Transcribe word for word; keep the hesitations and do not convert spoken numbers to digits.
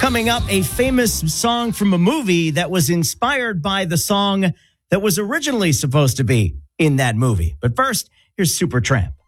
Coming up, a famous song from a movie that was inspired by the song that was originally supposed to be in that movie. But first, here's Supertramp.